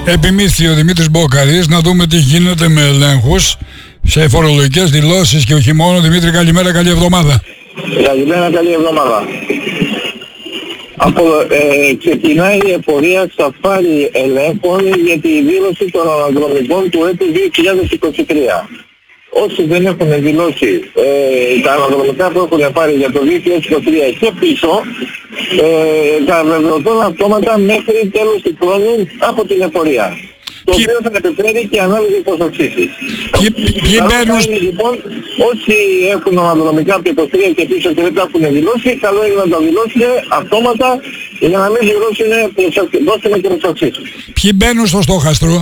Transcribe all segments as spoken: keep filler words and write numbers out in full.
Επιμήθη ο Δημήτρης Μπόκαρης. Να δούμε τι γίνεται με ελέγχους σε φορολογικές δηλώσεις και όχι μόνο. Δημήτρη, καλημέρα, καλή εβδομάδα. Καλημέρα, καλή εβδομάδα. Από, ε, ξεκινάει η εφορία σαφάρι ελέγχων για τη δήλωση των αναδρομικών του έτου δύο χιλιάδες είκοσι τρία. Όσοι δεν έχουν δηλώσει ε, τα αναδρομικά που έχουν πάρει για το δύο χιλιάδες είκοσι τρία και πίσω, ε, θα βεβαιωθούν αυτόματα μέχρι τέλος του χρόνου από την εφορία. Το Ποιοι... οποίο θα επιφέρει και ανάλυση προς αυξήσεις. Ποιοι μπαίνουν... Λοιπόν, όσοι έχουν αναδρομικά από το είκοσι τρία και πίσω και δεν τα έχουν δηλώσει, καλό είναι να τα δηλώσουν αυτόματα για να μην δηλώσουν και προς αυξήσεις. Ποιοι μπαίνουν στο στόχαστρο?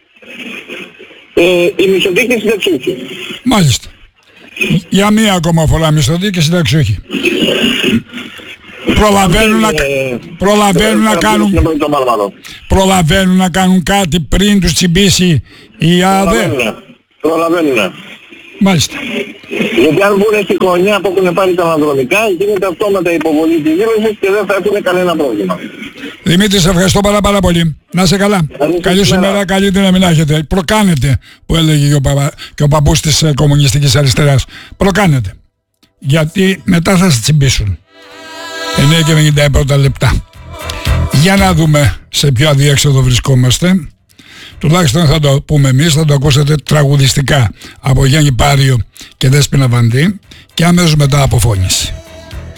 Ε, οι μισθωτοί συνταξιούχοι. Μάλιστα. Για μία ακόμα φορά μισθωτοί και συνταξιούχοι. Προλαβαίνουν, να, προλαβαίνουν, να κάνουν, προλαβαίνουν να κάνουν κάτι πριν τους τσιμπήσει η ΑΔΕ. Προλαβαίνουν. Μάλιστα. Γιατί αν βγουν στη χρονιά που έχουν πάρει τα αναδρομικά, γίνεται αυτόματα υποβολή της δήλωσης και δεν θα έχουν κανένα πρόβλημα. Δημήτρη, σε ευχαριστώ πάρα πάρα πολύ. Να είσαι καλά. Καλή σήμερα, καλή δύναμη να έχετε. Προκάνετε, που έλεγε και ο, παπα, και ο παππούς της ε, κομμουνιστικής αριστεράς. Προκάνετε. Γιατί μετά θα σας τσιμπήσουν. εννιά και ενενήντα πρώτα λεπτά. Για να δούμε σε ποιο αδιέξοδο βρισκόμαστε. Τουλάχιστον θα το πούμε εμείς, θα το ακούσετε τραγουδιστικά από Γιάννη Πάριο και Δέσποινα Βανδύ και αμέσως μετά αποφώνηση.